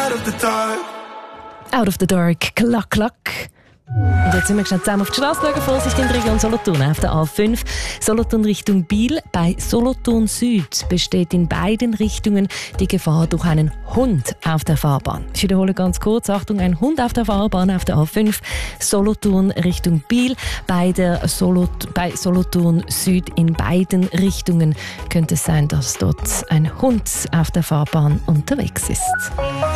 Out of the dark, klack, klack. Und jetzt sind wir schnell zusammen auf die Straße schauen. Vorsicht in der Region Solothurn auf der A5. Solothurn Richtung Biel. Bei Solothurn Süd besteht in beiden Richtungen die Gefahr durch einen Hund auf der Fahrbahn. Ich wiederhole ganz kurz. Achtung, ein Hund auf der Fahrbahn auf der A5. Solothurn Richtung Biel. Bei Solothurn Süd in beiden Richtungen könnte es sein, dass dort ein Hund auf der Fahrbahn unterwegs ist.